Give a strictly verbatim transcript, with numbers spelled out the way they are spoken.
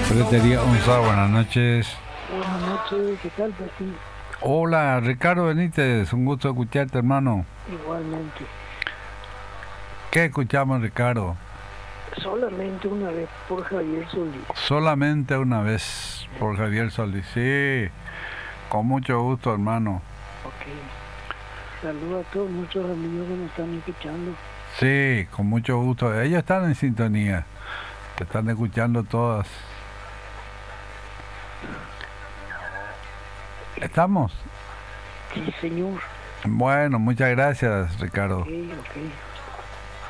Ferretería Onza, buenas noches. Buenas noches, ¿qué tal, Pati? Hola, Ricardo Benítez, un gusto escucharte, hermano. Igualmente. ¿Qué escuchamos, Ricardo? Solamente una vez por Javier Solís. Solamente una vez por Javier Solís. Sí, con mucho gusto, hermano. Ok. Saludos a todos nuestros amigos que nos están escuchando. Sí, con mucho gusto. Ellos están en sintonía. Te están escuchando todas. ¿Estamos? Sí, señor. Bueno, muchas gracias, Ricardo. Ok, ok.